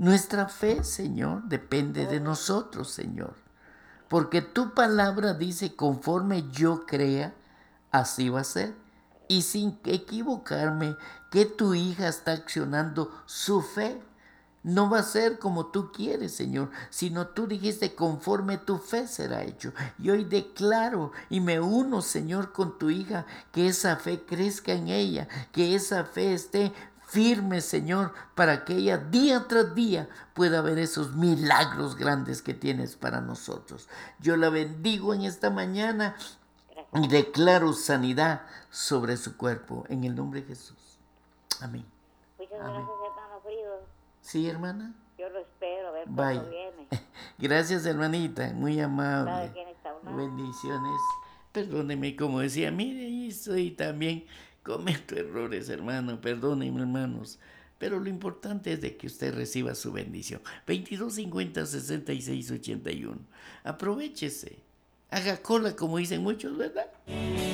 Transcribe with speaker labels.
Speaker 1: Nuestra fe, Señor, depende de nosotros, Señor. Porque tu palabra dice, conforme yo crea, así va a ser. Y sin equivocarme, que tu hija está accionando su fe. No va a ser como tú quieres, Señor, sino tú dijiste, conforme tu fe será hecho. Y hoy declaro y me uno, Señor, con tu hija, que esa fe crezca en ella, que esa fe esté firme, Señor, para que ella día tras día pueda ver esos milagros grandes que tienes para nosotros. Yo la bendigo en esta mañana y declaro sanidad sobre su cuerpo, en el nombre de Jesús. Amén.
Speaker 2: Muchas
Speaker 1: Amén.
Speaker 2: gracias, hermano Frido.
Speaker 1: ¿Sí, hermana?
Speaker 2: Yo lo espero, a ver
Speaker 1: Bye.
Speaker 2: cuándo viene.
Speaker 1: Gracias, hermanita, muy
Speaker 2: ¿Sabe
Speaker 1: amable.
Speaker 2: quién está hablando?
Speaker 1: Bendiciones. Perdóneme, como decía, mire, y soy también, cometo errores, hermano, perdónenme, hermanos. Pero lo importante es de que usted reciba su bendición. 2250-6681. Aprovechese. Haga cola, como dicen muchos, ¿verdad?